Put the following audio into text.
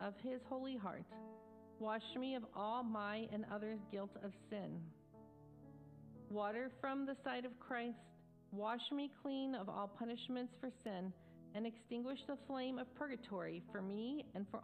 of his holy heart. Wash me of all my and others' guilt of sin. Water from the side of Christ, wash me clean of all punishments for sin, and extinguish the flame of purgatory for me and for